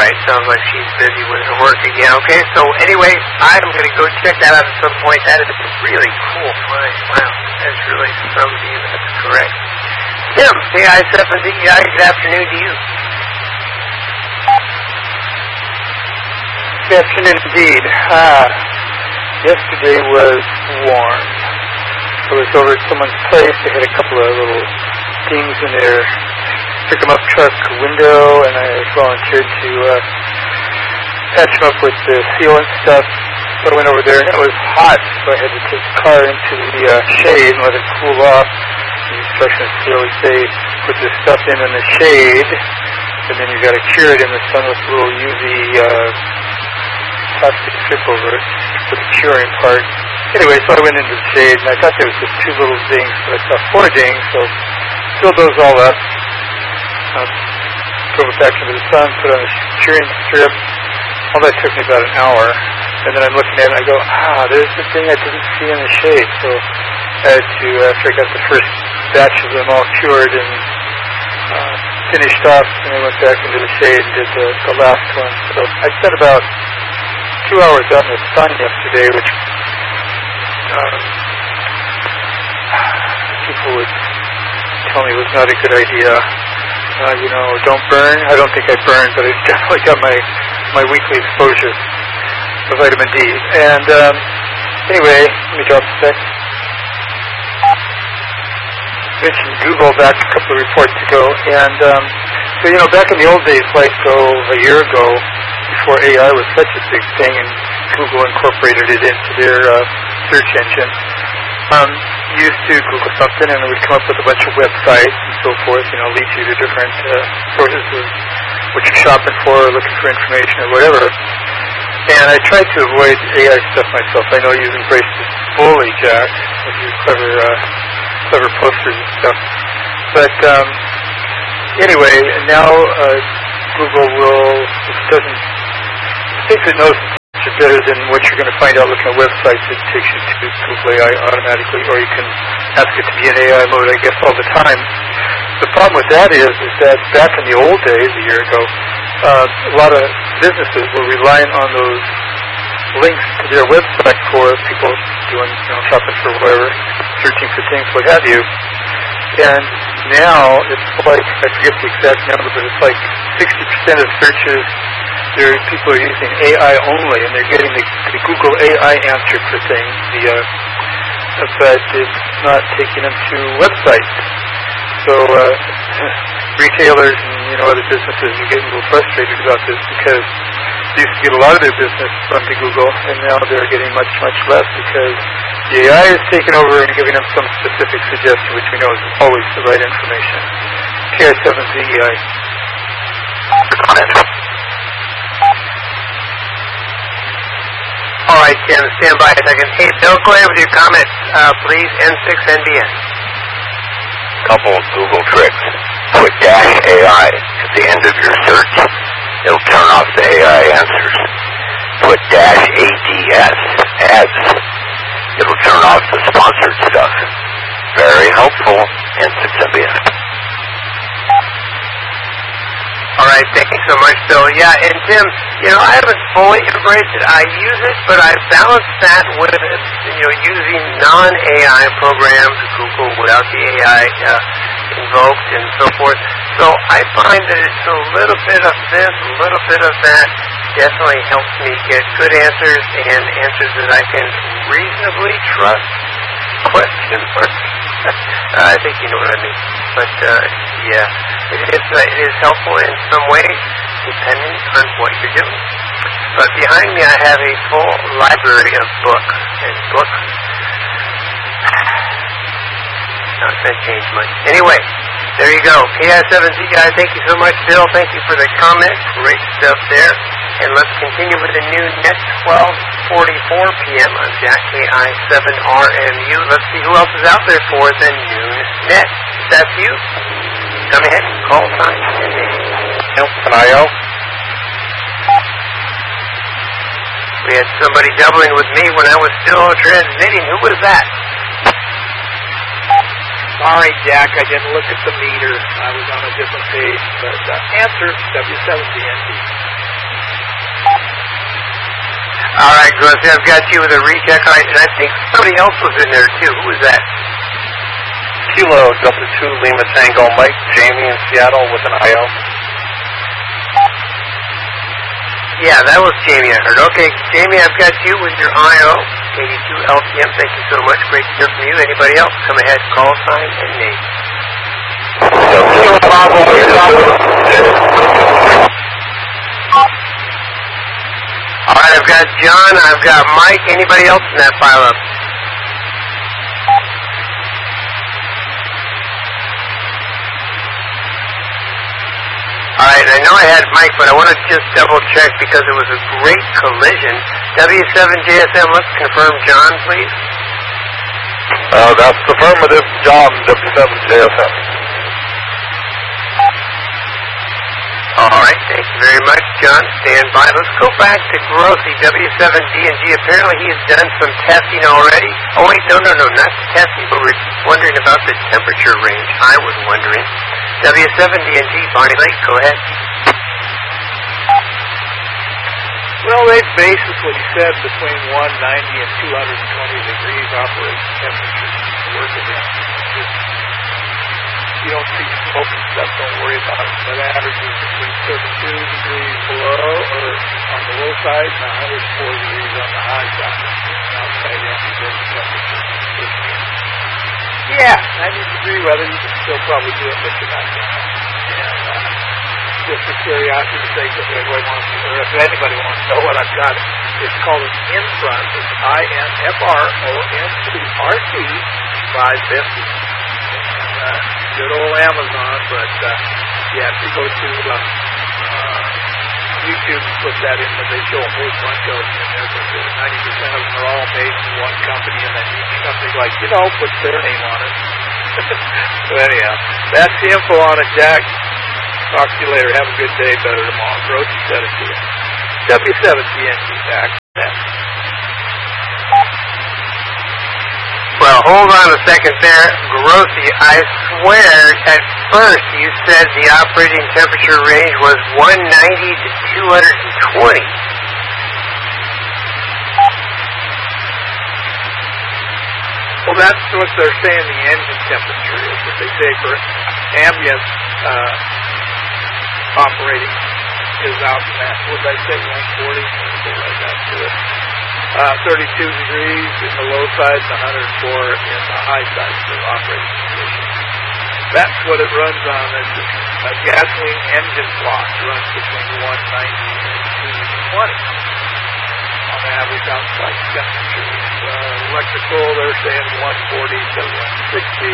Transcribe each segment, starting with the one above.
right, sounds like she's busy with her work again. Okay, so anyway, I'm going to go check that out at some point. That is a really cool find. Wow, that's really some of you. That's correct. Tim, KI7DEI, good afternoon to you. Good afternoon indeed. Yesterday was warm. I was over at someone's place. They had a couple of little things in their pick-em-up truck window, and I volunteered to patch them up with the sealant stuff. So I went over there, and it was hot, so I had to take the car into the shade and let it cool off. The instructions clearly say put this stuff in the shade, and then you've got to cure it in the sun with a little UV plastic strip over it for the curing part. Anyway, so I went into the shade, and I thought there was just 2 little dings, but I saw 4 dings, so filled those all up. Drove it back into the sun, put on a curing strip. All that took me about an hour. And then I'm looking at it and I go, there's the thing I didn't see in the shade. So I had to, after I got the first batch of them all cured and finished off, and I went back into the shade and did the last one. So I spent about 2 hours out in the sun yesterday, which people would tell me was not a good idea. Don't burn. I don't think I burned, but I definitely got my weekly exposure of vitamin D. And anyway, let me drop a sec. Mentioned Google back a couple of reports ago, and so back in the old days, like a year ago, before AI was such a big thing, and Google incorporated it into their search engine. You used to Google something and it would come up with a bunch of websites and so forth, lead you to different sources of what you're shopping for or looking for information or whatever. And I tried to avoid AI stuff myself. I know you've embraced it fully, Jack, with your clever posters and stuff. But anyway, now Google will, if it doesn't think it knows are better than what you're going to find out looking at websites. It takes you to Google AI automatically, or you can ask it to be in AI mode, I guess, all the time. The problem with that is that back in the old days, a year ago, a lot of businesses were relying on those links to their website for people doing, shopping for whatever, searching for things, what have you. And now it's like, I forget the exact number, but it's like 60% of searches, people are using AI only, and they're getting the Google AI answer for things, but it's not taking them to websites. So retailers and other businesses are getting a little frustrated about this because they used to get a lot of their business from the Google, and now they're getting much, much less because the AI is taking over and giving them some specific suggestion, which we know is always the right information. KI7DEI. All right, Tim, stand by a second. Hey, Bill, go ahead with your comments, please. N6NBN. Couple of Google tricks. Put -AI at the end of your search. It'll turn off the AI answers. Put -ADS, ads. It'll turn off the sponsored stuff. Very helpful. N6NBN. All right, thank you so much, Bill. Yeah, and Tim, I haven't fully embraced it. I use it, but I balance that with, using non-AI programs, Google without the AI invoked and so forth. So I find that it's a little bit of this, a little bit of that. Definitely helps me get good answers and answers that I can reasonably trust. Question mark. I think you know what I mean. But, yeah, it is helpful in some ways, depending on what you're doing. But behind me I have a full library of books. And books, not going to change much. Anyway, there you go. KI7DEI, thank you so much, Bill. Thank you for the comment. Great stuff there. And let's continue with the new net 12:44 p.m. on Jack KI7RMU. Let's see who else is out there for the noon net. If that's you, come ahead. Call time. Can I help? We had somebody doubling with me when I was still transmitting. Who was that? Sorry, Jack, I didn't look at the meter. I was on a different page. But answer, W7DND. All right, Grossy, I've got you with a recheck. All right, and I think somebody else was in there, too. Who was that? Kilo Delta 2 Lima Tango Mike, Jamie in Seattle with an IO. Yeah, that was Jamie, I heard. Okay, Jamie, I've got you with your IO, 82 LTM. Thank you so much. Great to hear from you. Anybody else? Come ahead, call sign and name. All right, I've got John, I've got Mike. Anybody else in that file up? All right, I know I had Mike, but I want to just double check because it was a great collision. W7JSM, let's confirm John, please. That's affirmative, John, W7JSM. All right, thank you very much, John. Stand by. Let's go back to Grossy, W7DNG. Apparently he has done some testing already. Oh, wait, no, not testing, but we're wondering about the temperature range. I was wondering. W7DNG, Bonnie Lake, go ahead. Well, they've basically said between 190 and 220 degrees operating temperature to work with it. You don't see smoke and stuff, don't worry about it. But averages between 32 degrees below or on the low side and 104 degrees on the high side. Outside operating temperature. Yeah, 90-degree weather, you can still probably do it, but you're not doing it. And just for curiosity's sake, if anybody wants to know what I've got, it's called an Infront. It's INFRONT-RT 550. Good old Amazon, but yeah, if you go to YouTube and put that in, they show a whole bunch of them in there, but 90% of them are all made in one company, and then each company, like, puts their name on it. So anyhow, that's the info on it, Jack. Talk to you later. Have a good day. Better tomorrow. Grossy said it to you. W7DNG, Jack. Well, hold on a second there. Grossy, I swear at first you said the operating temperature range was 190 to 220. Well, that's what they're saying the engine temperature is. What they say for ambient operating is out in that, what did I say, 140? Something like that to it. 32 degrees in the low side and 104 in the high side for operating conditions. That's what it runs on. It's a gasoline engine block runs between 190 and 220 on average outside temperature. Electrical, they're saying 140 to 160.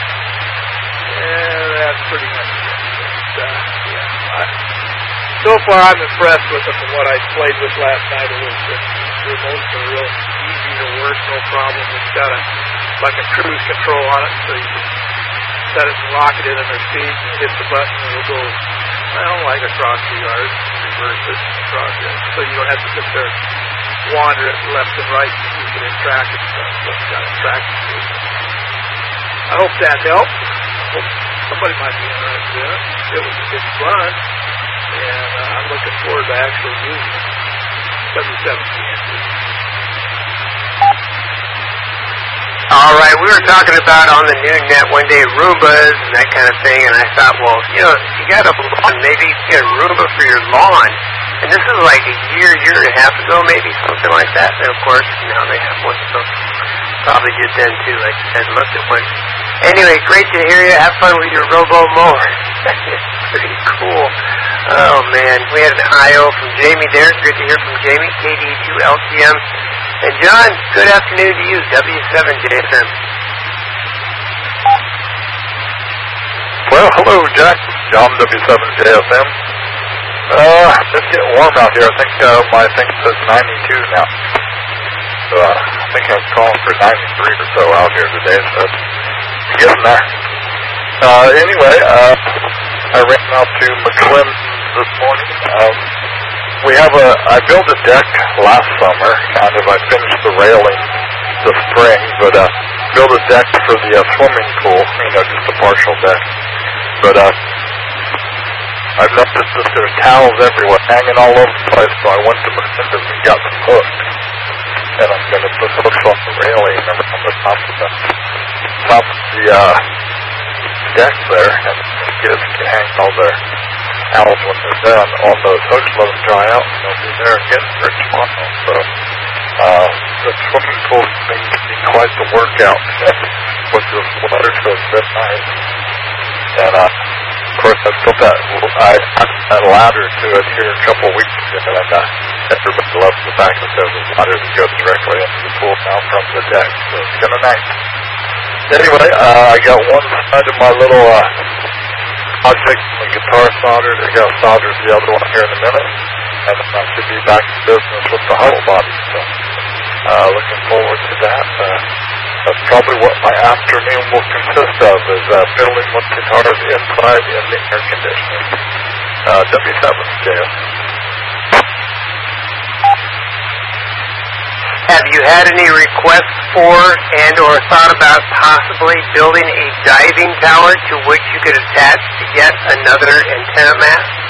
And that's pretty much it. So far, I'm impressed with it from what I played with last night a little bit. The remotes are real easy to work, no problem. It's got like a cruise control on it, so you can set it and lock it in their speed and hit the button and it'll go, like across the yard, reverse it across it. So you don't have to sit there wander it left and right and keep it in track and stuff. So it's got a tracking system. I hope that helps. I hope somebody might be interested in it. It was good fun. And I'm looking forward to actually using it. W7DNG. All right, we were talking about on the noon net one day Roombas and that kind of thing, and I thought, well, you got a lawn, maybe get a Roomba for your lawn. And this is like a year and a half ago, maybe, something like that. And of course, now they have one, so probably did then too, like I said, looked at one. Anyway, great to hear you. Have fun with your robo mower. It's pretty cool. Oh, man. We had an IO from Jamie there. Good to hear from Jamie, KD2LTM. And John, good afternoon to you, W7JSM. Well, hello, Jack. John, W7JSM. It's getting warm out here. I think my thing says 92 now. So I think I'm calling for 93 or so out here today, so it's getting there. Anyway, I ran out to McClin this morning. I built a deck last summer, kind of. I finished the railing this spring, but built a deck for the swimming pool, just a partial deck. But I've noticed that there's towels everywhere hanging all over the place, so I went to Macindas and got some hooks. and I'm going to put hooks on the railing and on the top of the deck there, and kids can hang all their towels when they're done on those hooks, let them dry out, and they'll be there again for tomorrow. So the swimming pool thing can be quite the workout with the water, so it's been nice. And of course, I built that ladder to it here a couple of weeks ago, and everybody loves the fact that there's a ladder that goes directly into the pool now from the deck, so it's kind of nice. Anyway, I got one side of my little project, my guitar soldered. I got soldered the other one here in a minute, and then I should be back in business with the huddle body. So, looking forward to that. That's probably what my afternoon will consist of, is building with guitars inside in the air conditioning. W7 scale. Have you had any requests for and or thought about possibly building a diving tower to which you could attach yet another antenna mast?